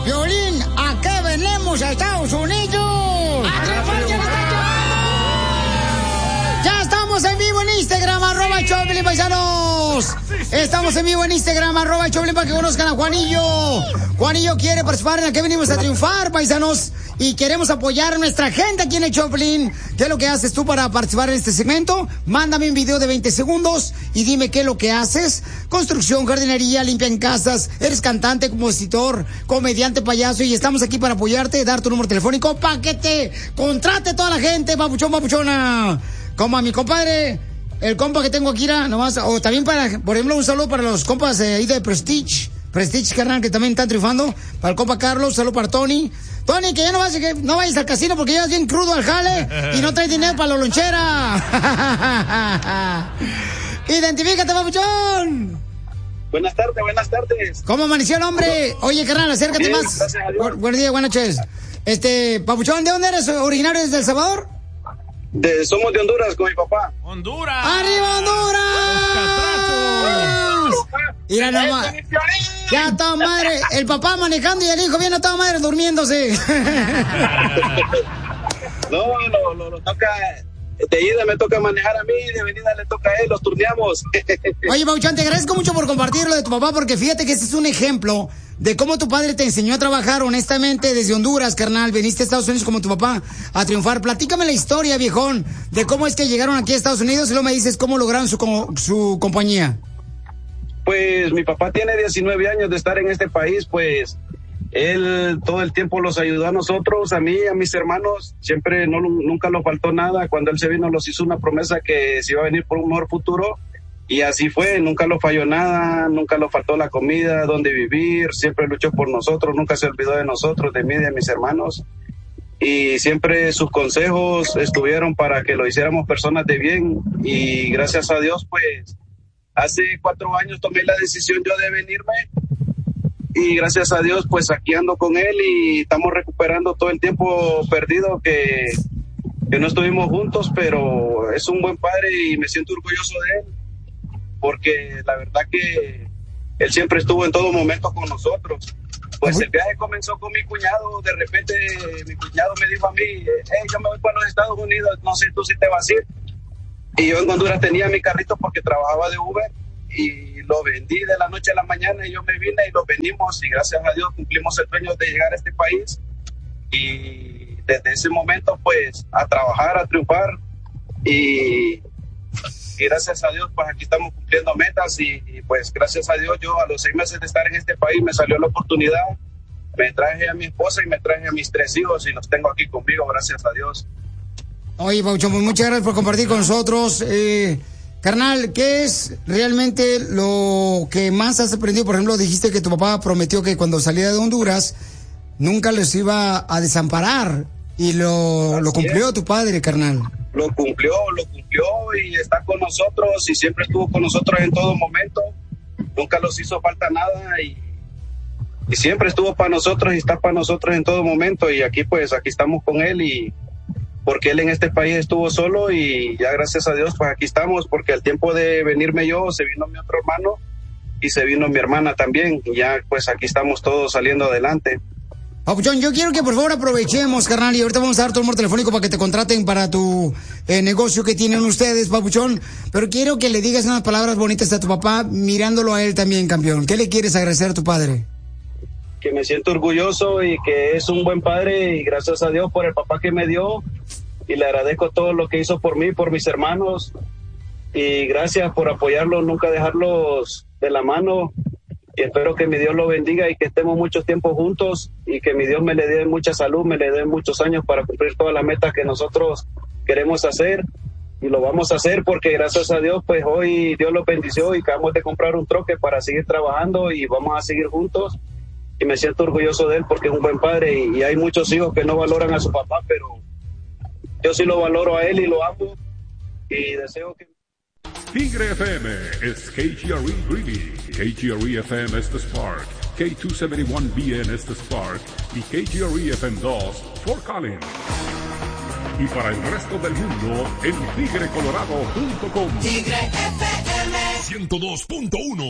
Violín, ¿a qué venimos a Estados Unidos? Ya estamos en vivo en Instagram, @Choplin, paisanos. Estamos en vivo en Instagram, @Choplin, para que conozcan a Juanillo. Juanillo quiere participar en la que venimos a triunfar, paisanos. Y queremos apoyar a nuestra gente aquí en el Choplin. ¿Qué es lo que haces tú para participar en este segmento? Mándame un video de 20 segundos y dime qué es lo que haces. Construcción, jardinería, limpian casas, eres cantante, compositor, comediante, payaso, y estamos aquí para apoyarte, dar tu número telefónico para que te contrate toda la gente, papuchón, papuchona. Como a mi compadre, el compa que tengo aquí, nomás, o también para, por ejemplo, un saludo para los compas ahí de Prestige, carnal, que también están triunfando. Para el compa Carlos, un saludo para Tony. Tony, que ya no vayas al casino porque llegas bien crudo al jale y no traes dinero para la lonchera. Identifícate, papuchón. Buenas tardes. ¿Cómo amaneció el hombre? Oye, carnal, acércate bien, más. Gracias a Dios. Buenos días, buenas noches. Papuchón, ¿de dónde eres? ¿Originario desde El Salvador? Somos de Honduras con mi papá. ¡Honduras! ¡Arriba, Honduras! Mira nomás. Ya toda madre. El papá manejando y el hijo viene a toda madre durmiéndose. No, toca. De ida me toca manejar a mí, de venida le toca a él, los turneamos. Oye, Papuchón, te agradezco mucho por compartir lo de tu papá, porque fíjate que este es un ejemplo de cómo tu padre te enseñó a trabajar honestamente desde Honduras, carnal. Veniste a Estados Unidos como tu papá a triunfar. Platícame la historia, viejón, de cómo es que llegaron aquí a Estados Unidos y luego me dices cómo lograron su compañía. Pues mi papá tiene 19 años de estar en este país, pues él todo el tiempo los ayudó a nosotros, a mí, a mis hermanos, siempre nunca nos faltó nada. Cuando él se vino nos hizo una promesa que se iba a venir por un mejor futuro y así fue, nunca lo falló nada, nunca nos faltó la comida, donde vivir, siempre luchó por nosotros, nunca se olvidó de nosotros, de mí, de mis hermanos, y siempre sus consejos estuvieron para que lo hiciéramos personas de bien, y gracias a Dios, pues hace 4 años tomé la decisión yo de venirme. Y gracias a Dios, pues aquí ando con él y estamos recuperando todo el tiempo perdido que no estuvimos juntos, pero es un buen padre y me siento orgulloso de él, porque la verdad que él siempre estuvo en todo momento con nosotros. Pues el viaje comenzó con mi cuñado, de repente mi cuñado me dijo a mí, yo me voy para los Estados Unidos, no sé tú si te vas a ir. Y yo en Honduras tenía mi carrito porque trabajaba de Uber, y lo vendí de la noche a la mañana y yo me vine y lo vendimos y gracias a Dios cumplimos el sueño de llegar a este país y desde ese momento pues a trabajar, a triunfar y gracias a Dios pues aquí estamos cumpliendo metas y pues gracias a Dios yo a los 6 meses de estar en este país me salió la oportunidad, me traje a mi esposa y me traje a mis 3 hijos y los tengo aquí conmigo, gracias a Dios. Oye, Papuchón, pues muchas gracias por compartir con nosotros. Carnal, ¿qué es realmente lo que más has aprendido? Por ejemplo, dijiste que tu papá prometió que cuando saliera de Honduras nunca los iba a desamparar y lo cumplió tu padre, carnal. Lo cumplió y está con nosotros y siempre estuvo con nosotros en todo momento. Nunca nos hizo falta nada y siempre estuvo para nosotros y está para nosotros en todo momento y aquí estamos con él y porque él en este país estuvo solo y ya gracias a Dios pues aquí estamos porque al tiempo de venirme yo se vino mi otro hermano y se vino mi hermana también y ya pues aquí estamos todos saliendo adelante. Papuchón, yo quiero que por favor aprovechemos, carnal, y ahorita vamos a dar tu número telefónico para que te contraten para tu negocio que tienen ustedes, Papuchón, pero quiero que le digas unas palabras bonitas a tu papá mirándolo a él también, campeón. ¿Qué le quieres agradecer a tu padre? Que me siento orgulloso y que es un buen padre y gracias a Dios por el papá que me dio y le agradezco todo lo que hizo por mí, por mis hermanos y gracias por apoyarlos, nunca dejarlos de la mano y espero que mi Dios lo bendiga y que estemos mucho tiempo juntos y que mi Dios me le dé mucha salud, me le dé muchos años para cumplir todas las metas que nosotros queremos hacer y lo vamos a hacer porque gracias a Dios pues hoy Dios lo bendició y acabamos de comprar un troque para seguir trabajando y vamos a seguir juntos. Y me siento orgulloso de él porque es un buen padre y hay muchos hijos que no valoran a su papá, pero yo sí lo valoro a él y lo amo y deseo que... Tigre FM es KGRE Greeley, KGRE FM es The Spark, K271BN es The Spark y KGRE FM 2 Fort Collins. Y para el resto del mundo en tigrecolorado.com. Tigre FM 102.1